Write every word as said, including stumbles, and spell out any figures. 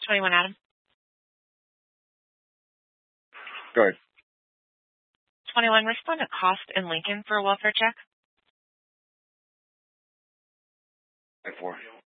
twenty-one, Adam. Go ahead. twenty-one, respond to cost in Lincoln for a welfare check. I four.